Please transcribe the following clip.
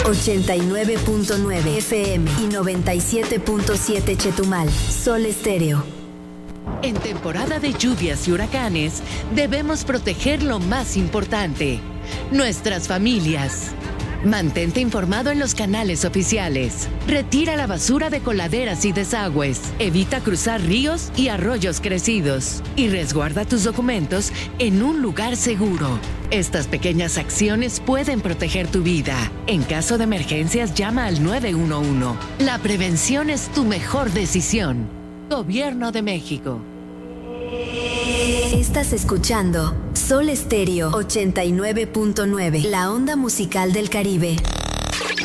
89.9 FM y 97.7 Chetumal. Sol Estéreo. En temporada de lluvias y huracanes, debemos proteger lo más importante, nuestras familias. Mantente informado en los canales oficiales. Retira la basura de coladeras y desagües. Evita cruzar ríos y arroyos crecidos. Y resguarda tus documentos en un lugar seguro. Estas pequeñas acciones pueden proteger tu vida. En caso de emergencias, llama al 911. La prevención es tu mejor decisión. Gobierno de México. Estás escuchando Sol Estéreo 89.9, la onda musical del Caribe.